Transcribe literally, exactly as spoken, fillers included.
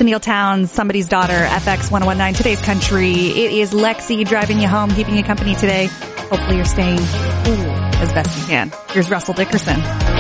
Neil Towns, Somebody's Daughter, F X one oh one nine, Today's Country. It is Lexi driving you home, keeping you company today. Hopefully you're staying cool as best you can. Here's Russell Dickerson.